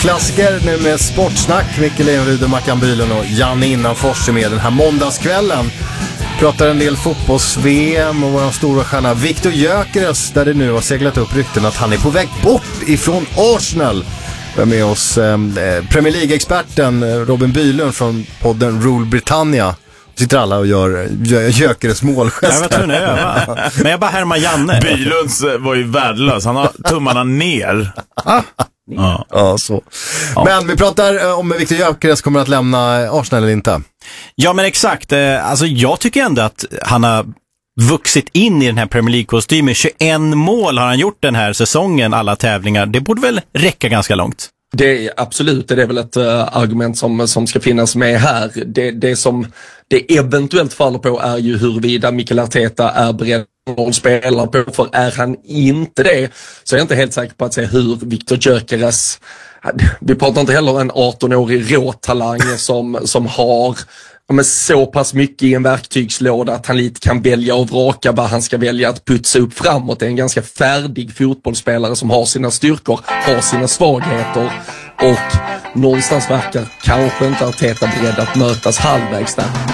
Klassiker nu med sportsnack. Micke Leonryd och Mackan Bylund och Janne Innanfors är med den här måndagskvällen. Pratar en del fotbolls-VM och vår stora stjärna Viktor Gyökeres, där det nu har seglat upp rykten att han är på väg bort ifrån Arsenal. Vi är med oss Premier League-experten Robin Bylund från podden Rule Britannia. Sitter alla och gör Gyökeres målgester. Jag var tvungen att öva. Men jag bara härmar Janne. Bylunds var ju värdelös. Han har tummarna ner. Ja, så. Ja. Men vi pratar om Viktor Gyökeres kommer att lämna Arsenal eller inte. Ja, men exakt. Alltså jag tycker ändå att han har vuxit in i den här Premier League-kostymen. 21 mål har han gjort den här säsongen, alla tävlingar. Det borde väl räcka ganska långt. Det är absolut, det är väl ett argument som ska finnas med här. Det som det eventuellt faller på är ju huruvida Mikel Arteta är beredd att spela på, för är han inte det så är jag inte helt säker på att se hur Viktor Gyökeres, vi pratar inte heller en 18-årig råtalang som har så pass mycket i en verktygslåda att han lite kan välja och vraka vad han ska välja att putsa upp framåt. Det är en ganska färdig fotbollsspelare som har sina styrkor, har sina svagheter, och någonstans verkar kanske inte Arteta beredd att mötas halvvägs där.